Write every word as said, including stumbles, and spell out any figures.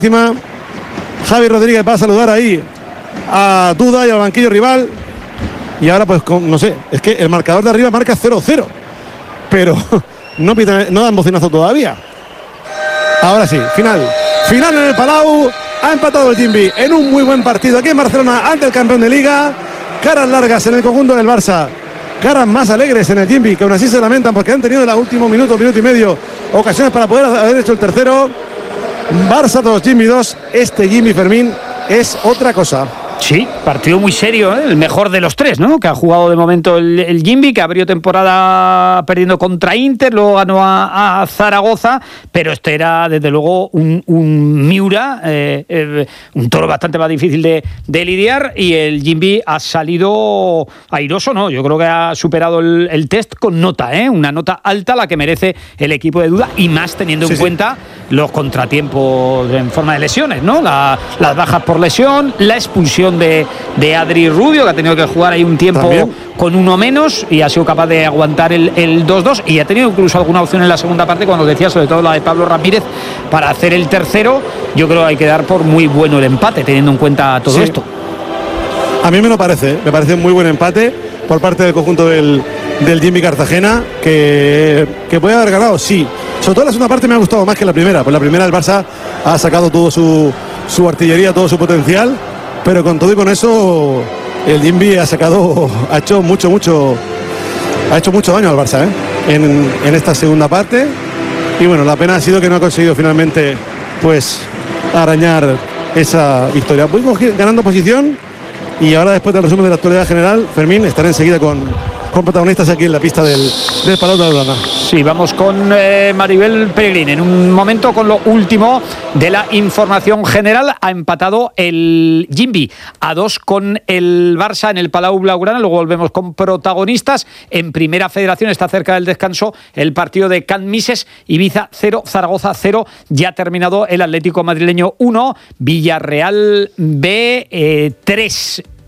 Encima, Javi Rodríguez va a saludar ahí a Duda y al banquillo rival. Y ahora, pues, con, no sé, es que el marcador de arriba marca cero cero. Pero no, pita, no dan bocinazo todavía. Ahora sí, final. Final en el Palau. Ha empatado el Jimby en un muy buen partido aquí en Barcelona ante el campeón de Liga. Caras largas en el conjunto del Barça. Caras más alegres en el Jimby, que aún así se lamentan porque han tenido en el último minuto, minuto y medio, ocasiones para poder haber hecho el tercero. Barça dos, Jimby dos. Este Jimmy Fermín es otra cosa. Sí, partido muy serio, ¿eh? El mejor de los tres, ¿no? Que ha jugado de momento el, el Jimby, que abrió temporada perdiendo contra Inter, luego ganó a, a Zaragoza, pero este era desde luego un, un Miura, eh, eh, un toro bastante más difícil de, de lidiar, y el Jimby ha salido airoso, ¿no? Yo creo que ha superado el, el test con nota, ¿eh? Una nota alta, la que merece el equipo de Duda, y más teniendo sí, en sí. cuenta los contratiempos en forma de lesiones, ¿no? La, las bajas por lesión, la expulsión De, de Adri Rubio, que ha tenido que jugar ahí un tiempo ¿También? con uno menos y ha sido capaz de aguantar el, el dos dos, y ha tenido incluso alguna opción en la segunda parte, cuando decía sobre todo la de Pablo Ramírez, para hacer el tercero. Yo creo que hay que dar por muy bueno el empate, teniendo en cuenta todo sí. esto. A mí me lo parece, me parece un muy buen empate por parte del conjunto del, del Jimby Cartagena, que, que puede haber ganado, sí. Sobre todo la segunda parte me ha gustado más que la primera, pues la primera el Barça ha sacado todo su, su artillería, todo su potencial. Pero con todo y con eso, el Jimby ha sacado, ha hecho mucho, mucho, ha hecho mucho daño al Barça, ¿eh? en, en esta segunda parte. Y bueno, la pena ha sido que no ha conseguido finalmente, pues, arañar esa victoria. Voy ganando posición, y ahora, después del resumen de la actualidad general, Fermín, estaré enseguida con, con protagonistas aquí en la pista del, del Palau de la Blana. Sí, vamos con eh, Maribel Peregrín. En un momento con lo último de la información general. Ha empatado el Jimby a dos con el Barça en el Palau Blaugrana. Luego volvemos con protagonistas. En Primera Federación está cerca del descanso el partido de Can Mises. Ibiza cero, Zaragoza cero. Ya ha terminado el Atlético madrileño uno, Villarreal B eh, tres.